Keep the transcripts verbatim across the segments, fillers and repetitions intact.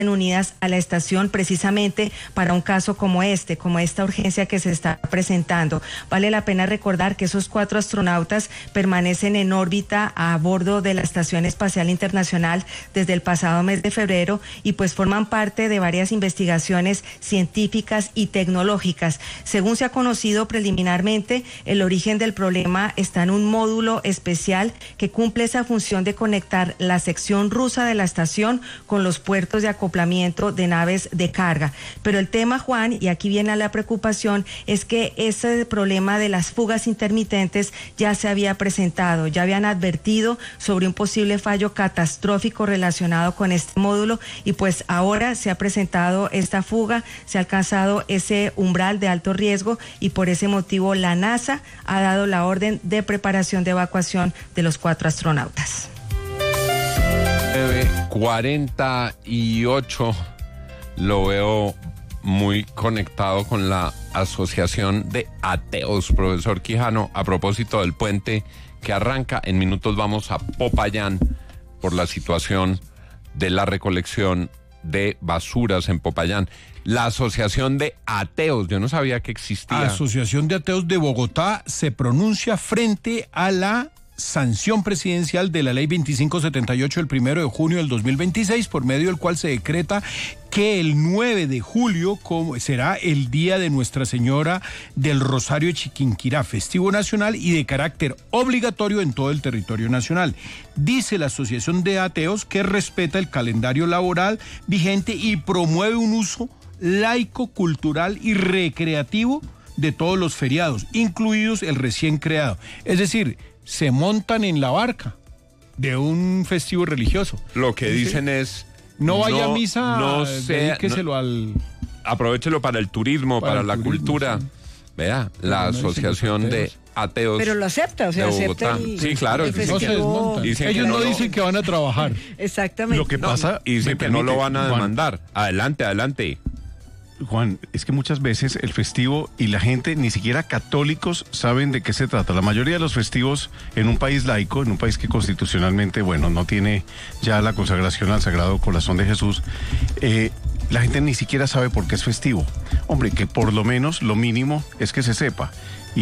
unidas a la estación precisamente para un caso como este, como esta urgencia que se está presentando. Vale la pena recordar que esos cuatro astronautas permanecen en órbita a bordo de la Estación Espacial Internacional desde el pasado mes de febrero y pues forman parte de varias investigaciones científicas y tecnológicas. Según se ha conocido preliminarmente, el origen del problema está en un módulo especial que cumple esa función de conectar la sección rusa de la estación con los puertos de acoplamiento de naves de carga. Pero el tema, Juan, y aquí viene la preocupación, es que ese problema de las fugas intermitentes ya se había presentado, ya habían advertido sobre un posible fallo catastrófico relacionado con este módulo y pues ahora se ha presentado esta fuga, se ha alcanzado ese umbral de alto riesgo y por ese motivo la NASA ha dado la orden de preparación de evacuación de los cuatro astronautas. cuarenta y ocho, lo veo muy conectado con la Asociación de Ateos, profesor Quijano, a propósito del puente que arranca. En minutos vamos a Popayán por la situación de la recolección de basuras en Popayán. La Asociación de Ateos, yo no sabía que existía. Asociación de Ateos de Bogotá se pronuncia frente a la sanción presidencial de la ley veinticinco setenta y ocho del primero de junio del dos mil veintiséis, por medio del cual se decreta que el nueve de julio como será el día de Nuestra Señora del Rosario de Chiquinquirá, festivo nacional y de carácter obligatorio en todo el territorio nacional. Dice la Asociación de Ateos que respeta el calendario laboral vigente y promueve un uso laico, cultural y recreativo de todos los feriados, incluidos el recién creado. Es decir, se montan en la barca de un festivo religioso. Lo que dicen es... No vaya no, a misa, no sea, dedíqueselo no, al... Aprovechelo para el turismo, para, para el la turismo, cultura. Sí. Vea, la no Asociación de Ateos. Pero lo acepta, o sea, acepta el, sí, claro. el no se desmontan. Ellos que no, no dicen que van a trabajar. Exactamente. Lo que pasa... No, y dicen que permite, no lo van a Juan, demandar. Adelante, adelante. Juan, es que muchas veces el festivo y la gente, ni siquiera católicos, saben de qué se trata. La mayoría de los festivos en un país laico, en un país que constitucionalmente, bueno, no tiene ya la consagración al Sagrado Corazón de Jesús, eh, la gente ni siquiera sabe por qué es festivo. Hombre, que por lo menos lo mínimo es que se sepa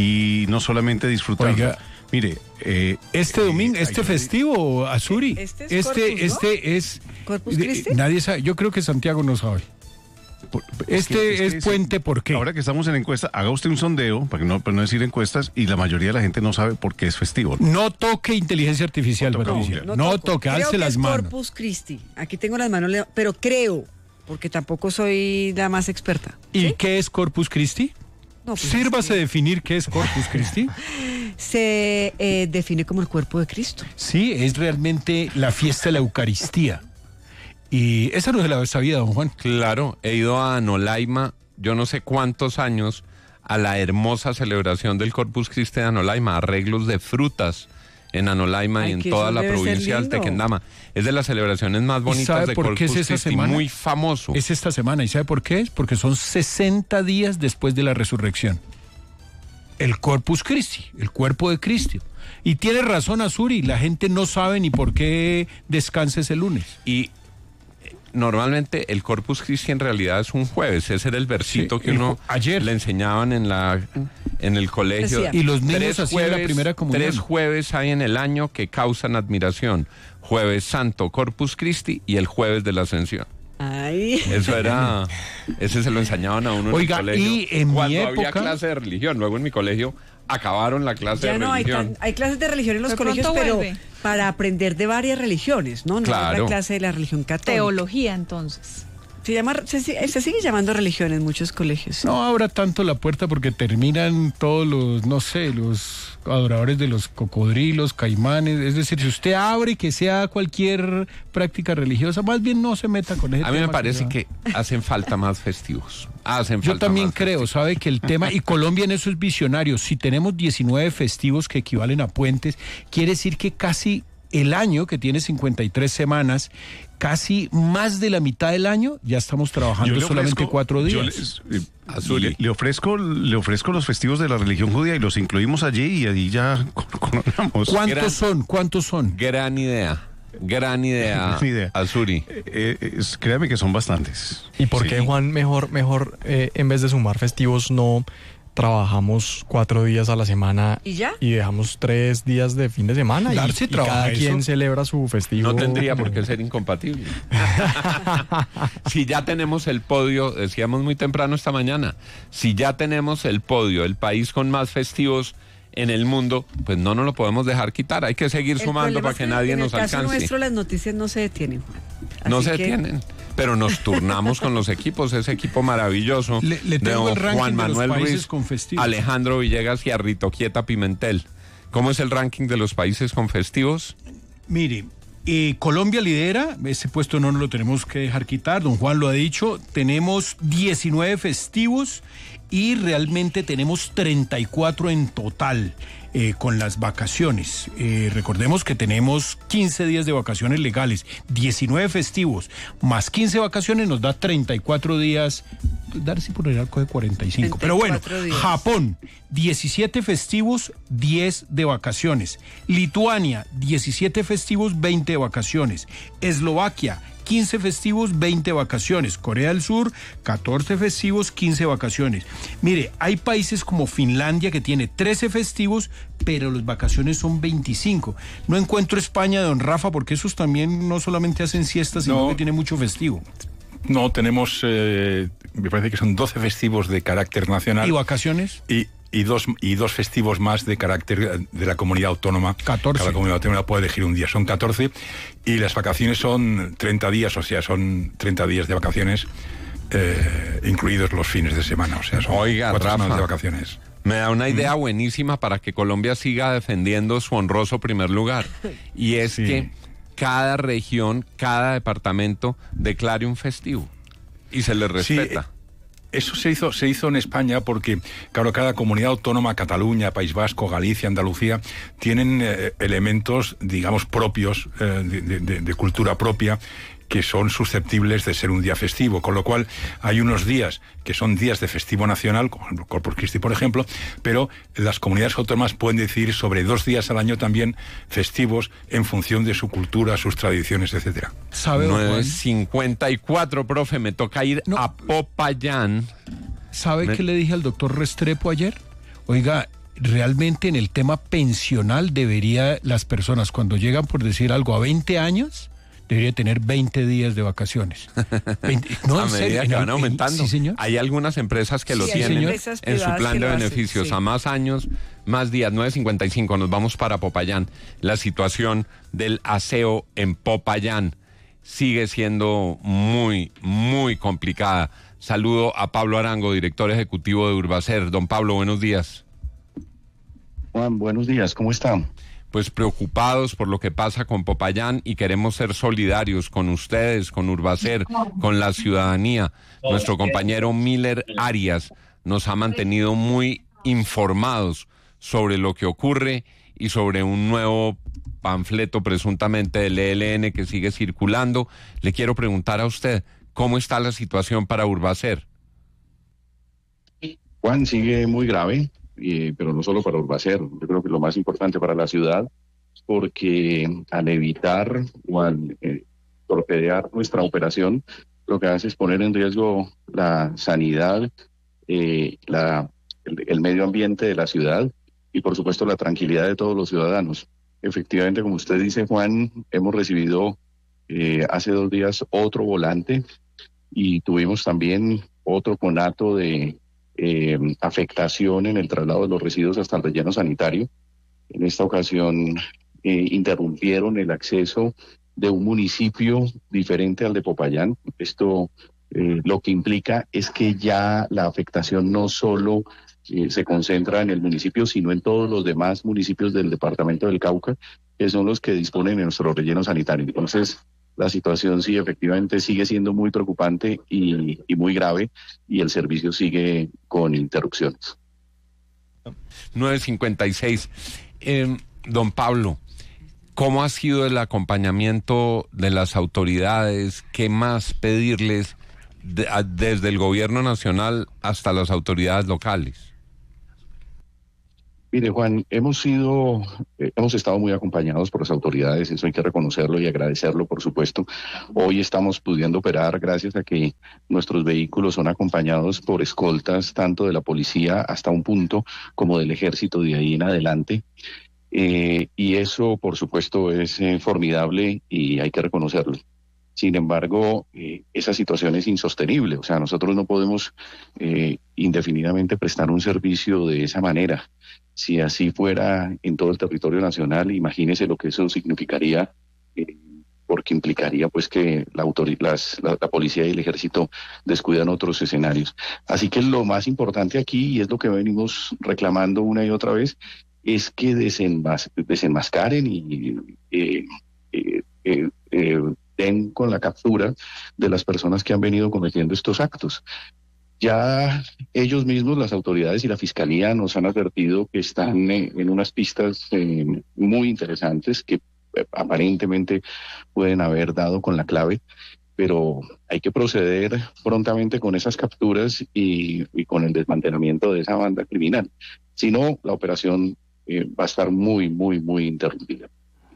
y no solamente disfrutar. Oiga, mire, eh, este domingo, eh, este festivo, Azuri, este es este, Corpus, ¿no? este es Corpus Christi. Nadie sabe, yo creo que Santiago no sabe. Por, este es, que, es, es que puente, es, ¿por qué? Ahora que estamos en encuesta, haga usted un sondeo, para, que no, para no decir encuestas, y la mayoría de la gente no sabe por qué es festivo. No toque inteligencia artificial, no, Patricia. No, no, no toque, alce las manos. Corpus Christi. Aquí tengo las manos, pero creo, porque tampoco soy la más experta. ¿Y ¿sí? qué es Corpus Christi? No, pues Sírvase es que... definir qué es Corpus Christi. Se eh, define como el cuerpo de Cristo. Sí, es realmente la fiesta de la Eucaristía. Y esa no se la sabía, don Juan. Claro, he ido a Anolaima, yo no sé cuántos años, a la hermosa celebración del Corpus Christi de Anolaima, arreglos de frutas en Anolaima Ay, y en que toda eso la debe provincia ser del lindo. Tequendama. Es de las celebraciones más bonitas de por Corpus qué es esa Christi, semana? muy famoso. Es esta semana, ¿y sabe por qué es? Porque son sesenta días después de la resurrección. El Corpus Christi, el cuerpo de Cristo. Y tiene razón Azuri, la gente no sabe ni por qué descansa ese lunes. Y normalmente el Corpus Christi en realidad es un jueves, ese era el versito Sí, que uno ayer le enseñaban en la en el colegio. Decía. Y los niños Tres hacían jueves, la primera comunión. Tres jueves hay en el año que causan admiración: Jueves Santo, Corpus Christi y el Jueves de la Ascensión. Ay. Eso era, ese se lo enseñaban a uno Oiga, en el colegio y en cuando mi había época... clase de religión. Luego en mi colegio acabaron la clase Ya de no hay, religión. tan, hay clases de religión en los De colegios, pronto pero vuelve. para aprender de varias religiones, ¿no? No Claro. es la clase de la religión católica. Teología, entonces. Se llama, se, se sigue llamando religión en muchos colegios. No abra tanto la puerta porque terminan todos los, no sé, los adoradores de los cocodrilos, caimanes. Es decir, si usted abre que sea cualquier práctica religiosa, más bien no se meta con ese A mí tema me parece va. que hacen falta más festivos. Hacen Yo falta también más creo, festivos. sabe que el tema, y Colombia en eso es visionario, si tenemos diecinueve festivos que equivalen a puentes, quiere decir que casi el año, que tiene cincuenta y tres semanas, casi más de la mitad del año, ya estamos trabajando Yo le solamente ofrezco- cuatro yo días. les- eh, Azuli. le, le ofrezco, le ofrezco los festivos de la religión judía y los incluimos allí y allí ya coronamos. ¿Cuántos Gran- son? ¿Cuántos son? Gran idea. Gran idea, Gran idea. Azuri. Eh, es- créame que son bastantes. ¿Y por Sí. qué, Juan, mejor, mejor eh, en vez de sumar festivos no trabajamos cuatro días a la semana ¿Y ya? y dejamos tres días de fin de semana? Y, Darcy y trabaja cada eso. quien celebra su festivo. No tendría por qué ser incompatible. Si ya tenemos el podio, decíamos muy temprano esta mañana, si ya tenemos el podio, el país con más festivos en el mundo, pues no nos lo podemos dejar quitar. Hay que seguir El sumando problema para es que nadie en nos el caso alcance. nuestro las noticias no se detienen, Juan. No Así se que- detienen, pero nos turnamos con los equipos, ese equipo maravilloso Le- le de tengo don el ranking Juan de los Manuel países Ruiz, con festivos. Alejandro Villegas y Arrito Quieta Pimentel. ¿Cómo es el ranking de los países con festivos? Mire, eh, Colombia lidera, ese puesto no nos lo tenemos que dejar quitar, don Juan lo ha dicho, tenemos diecinueve festivos y realmente tenemos treinta y cuatro en total. Eh, con las vacaciones. Eh, recordemos que tenemos quince días de vacaciones legales, diecinueve festivos, más quince vacaciones nos da treinta y cuatro días. Darcy por el arco de cuarenta y cinco. Pero bueno, treinta y cuatro días. Japón, diecisiete festivos, diez de vacaciones. Lituania, diecisiete festivos, veinte de vacaciones. Eslovaquia, quince festivos, veinte vacaciones. Corea del Sur, catorce festivos, quince vacaciones. Mire, hay países como Finlandia que tiene trece festivos, pero las vacaciones son veinticinco. No encuentro España de don Rafa, porque esos también no solamente hacen siestas, sino No. que tienen mucho festivo. No, tenemos, eh, me parece que son doce festivos de carácter nacional. ¿Y vacaciones? Y, y dos y dos festivos más de carácter de la comunidad autónoma. catorce. Cada comunidad autónoma puede elegir un día, son catorce. Y las vacaciones son treinta días, o sea, son treinta días de vacaciones, eh, incluidos los fines de semana. O sea, son Oiga, cuatro Rafa. semanas de vacaciones. Me da una idea buenísima para que Colombia siga defendiendo su honroso primer lugar. Y es Sí. que cada región, cada departamento declare un festivo y se le respeta. Sí, eso se hizo, se hizo en España porque, claro, cada comunidad autónoma, Cataluña, País Vasco, Galicia, Andalucía, tienen eh, elementos, digamos, propios, eh, de, de- de cultura propia, que son susceptibles de ser un día festivo, con lo cual hay unos días que son días de festivo nacional, como el Corpus Christi, por ejemplo, pero las comunidades autónomas pueden decidir sobre dos días al año también festivos en función de su cultura, sus tradiciones, etcétera. ¿Sabe, don nueve Juan? cincuenta y cuatro, profe, me toca ir No. a Popayán. ¿Sabe Me- qué le dije al doctor Restrepo ayer? Oiga, realmente en el tema pensional debería las personas cuando llegan, por decir algo, a veinte años, debería tener veinte días de vacaciones. veinte no, a en medida serio, que en- van en- aumentando. Sí, señor. Hay algunas empresas que lo Sí, hay tienen empresas en su privadas plan que de lo hacen, beneficios. sí. A más años, más días, nueve cincuenta y cinco, nos vamos para Popayán. La situación del aseo en Popayán sigue siendo muy, muy complicada. Saludo a Pablo Arango, director ejecutivo de Urbacer. Don Pablo, buenos días. Juan, buenos días, ¿cómo están? Pues preocupados por lo que pasa con Popayán y queremos ser solidarios con ustedes, con Urbacer, con la ciudadanía. Nuestro compañero Miller Arias nos ha mantenido muy informados sobre lo que ocurre y sobre un nuevo panfleto presuntamente del E L N que sigue circulando. Le quiero preguntar a usted, ¿cómo está la situación para Urbacer? Juan, sigue muy grave, eh, pero no solo para Urbacer, yo creo que lo más importante para la ciudad, porque al evitar o al eh, torpedear nuestra operación, lo que hace es poner en riesgo la sanidad, eh, la, el, el medio ambiente de la ciudad y por supuesto la tranquilidad de todos los ciudadanos. Efectivamente, como usted dice, Juan, hemos recibido eh, hace dos días otro volante y tuvimos también otro conato de eh, afectación en el traslado de los residuos hasta el relleno sanitario. En esta ocasión eh, interrumpieron el acceso de un municipio diferente al de Popayán. Esto eh, lo que implica es que ya la afectación no solo eh, se concentra en el municipio, sino en todos los demás municipios del departamento del Cauca, que son los que disponen de nuestro relleno sanitario. Entonces, la situación sí efectivamente sigue siendo muy preocupante y, y muy grave, y el servicio sigue con interrupciones. nueve cincuenta y seis. Eh, don Pablo, ¿cómo ha sido el acompañamiento de las autoridades? ¿Qué más pedirles de, a, desde el gobierno nacional hasta las autoridades locales? Mire, Juan, hemos sido, eh, hemos estado muy acompañados por las autoridades, eso hay que reconocerlo y agradecerlo, por supuesto. Hoy estamos pudiendo operar gracias a que nuestros vehículos son acompañados por escoltas, tanto de la policía hasta un punto como del ejército de ahí en adelante. Eh, y eso, por supuesto, es eh, formidable y hay que reconocerlo. Sin embargo, eh, esa situación es insostenible. O sea, nosotros no podemos eh, indefinidamente prestar un servicio de esa manera. Si así fuera en todo el territorio nacional, imagínese lo que eso significaría, eh, porque implicaría pues que la, las, la, la policía y el ejército descuidan otros escenarios. Así que lo más importante aquí, y es lo que venimos reclamando una y otra vez, es que desenmas desenmascaren y eh, eh, eh, eh, den con la captura de las personas que han venido cometiendo estos actos. Ya ellos mismos, las autoridades y la fiscalía, nos han advertido que están eh, en unas pistas eh, muy interesantes que eh, aparentemente pueden haber dado con la clave, pero hay que proceder prontamente con esas capturas y, y con el desmantelamiento de esa banda criminal. Si no, la operación eh, va a estar muy, muy, muy interrumpida.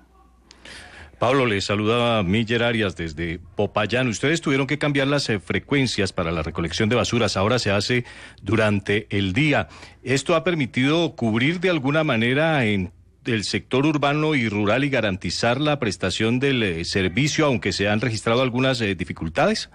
Pablo, le saluda Miller Arias desde Popayán. Ustedes tuvieron que cambiar las eh, frecuencias para la recolección de basuras. Ahora se hace durante el día. ¿Esto ha permitido cubrir de alguna manera en el sector urbano y rural y garantizar la prestación del eh, servicio, aunque se han registrado algunas eh, dificultades?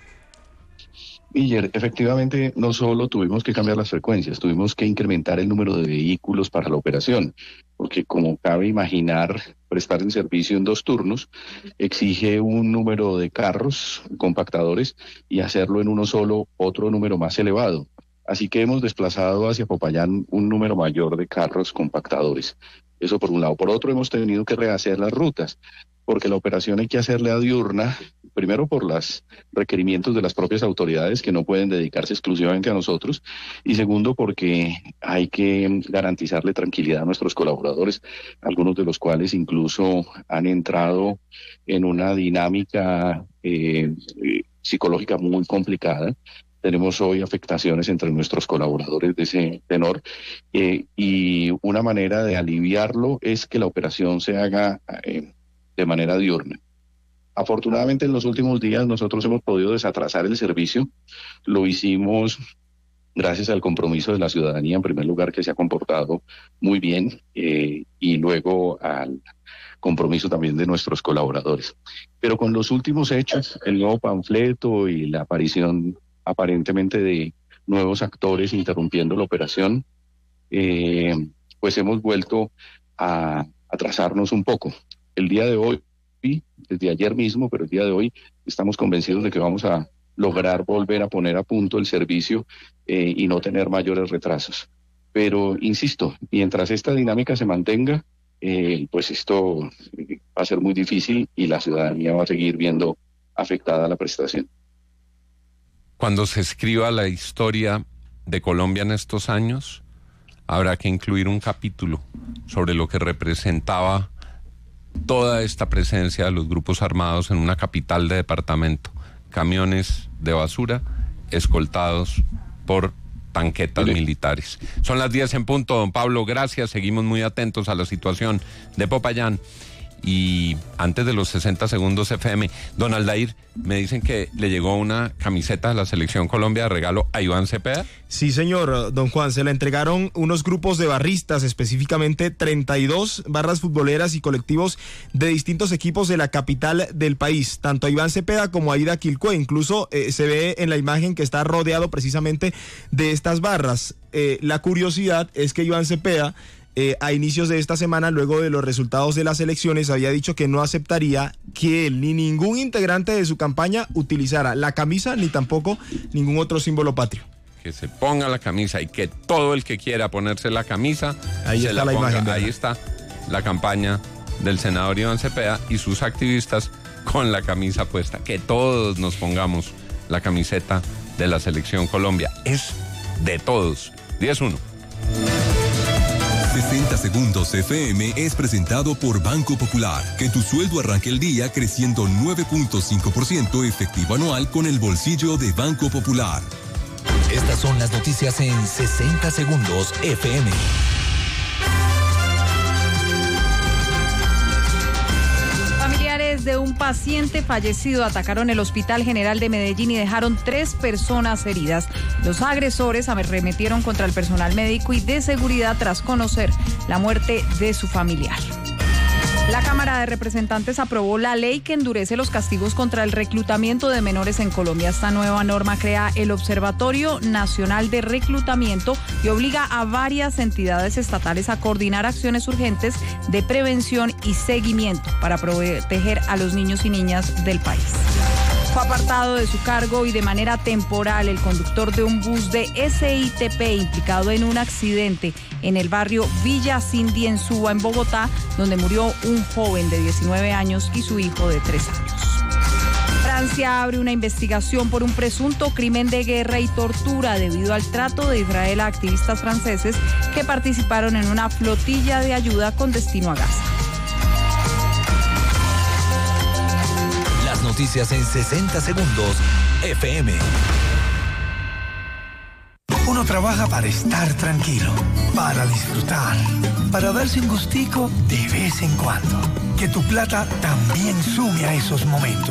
Miller, efectivamente, no solo tuvimos que cambiar las frecuencias, tuvimos que incrementar el número de vehículos para la operación, porque como cabe imaginar, prestar el servicio en dos turnos exige un número de carros compactadores y hacerlo en uno solo, otro número más elevado. Así que hemos desplazado hacia Popayán un número mayor de carros compactadores. Eso por un lado. Por otro, hemos tenido que rehacer las rutas, porque la operación hay que hacerla diurna, primero por los requerimientos de las propias autoridades que no pueden dedicarse exclusivamente a nosotros, y segundo porque hay que garantizarle tranquilidad a nuestros colaboradores, algunos de los cuales incluso han entrado en una dinámica eh, psicológica muy complicada. Tenemos hoy afectaciones entre nuestros colaboradores de ese tenor eh, y una manera de aliviarlo es que la operación se haga eh, de manera diurna. Afortunadamente en los últimos días nosotros hemos podido desatrasar el servicio. Lo hicimos gracias al compromiso de la ciudadanía, en primer lugar, que se ha comportado muy bien, eh, y luego al compromiso también de nuestros colaboradores. Pero con los últimos hechos, el nuevo panfleto y la aparición aparentemente de nuevos actores interrumpiendo la operación, eh, pues hemos vuelto a atrasarnos un poco. El día de hoy, desde ayer mismo, pero el día de hoy estamos convencidos de que vamos a lograr volver a poner a punto el servicio eh, y no tener mayores retrasos. Pero, insisto, mientras esta dinámica se mantenga, eh, pues esto va a ser muy difícil y la ciudadanía va a seguir viendo afectada la prestación. Cuando se escriba la historia de Colombia en estos años, habrá que incluir un capítulo sobre lo que representaba toda esta presencia de los grupos armados en una capital de departamento. Camiones de basura escoltados por tanquetas sí. militares. Son las diez en punto, don Pablo, gracias. Seguimos muy atentos a la situación de Popayán. Y antes de los sesenta segundos F M, don Aldair, me dicen que le llegó una camiseta de la Selección Colombia de regalo a Iván Cepeda. Sí, señor, don Juan, se la entregaron unos grupos de barristas, específicamente treinta y dos barras futboleras y colectivos de distintos equipos de la capital del país, tanto a Iván Cepeda como a Ida Quilcue. Incluso eh, se ve en la imagen que está rodeado precisamente de estas barras. Eh, la curiosidad es que Iván Cepeda, Eh, a inicios de esta semana, luego de los resultados de las elecciones, había dicho que no aceptaría que él ni ningún integrante de su campaña utilizara la camisa ni tampoco ningún otro símbolo patrio. Que se ponga la camisa y que todo el que quiera ponerse la camisa, ahí se está la, la ponga. imagen. Ahí está la campaña del senador Iván Cepeda y sus activistas con la camisa puesta. Que todos nos pongamos la camiseta de la Selección Colombia. Es de todos. diez uno. sesenta segundos F M es presentado por Banco Popular. Que tu sueldo arranque el día creciendo nueve punto cinco por ciento efectivo anual con el bolsillo de Banco Popular. Estas son las noticias en sesenta segundos F M. paciente fallecido atacaron el Hospital General de Medellín y dejaron tres personas heridas. Los agresores arremetieron contra el personal médico y de seguridad tras conocer la muerte de su familiar. La Cámara de Representantes aprobó la ley que endurece los castigos contra el reclutamiento de menores en Colombia. Esta nueva norma crea el Observatorio Nacional de Reclutamiento y obliga a varias entidades estatales a coordinar acciones urgentes de prevención y seguimiento para proteger a los niños y niñas del país. Fue apartado de su cargo y de manera temporal el conductor de un bus de S I T P implicado en un accidente en el barrio Villa Cindy en Suba, en Bogotá, donde murió un joven de diecinueve años y su hijo de tres años. Francia abre una investigación por un presunto crimen de guerra y tortura debido al trato de Israel a activistas franceses que participaron en una flotilla de ayuda con destino a Gaza. Noticias en sesenta segundos, F M. Uno trabaja para estar tranquilo, para disfrutar, para darse un gustico de vez en cuando. Que tu plata también sume a esos momentos.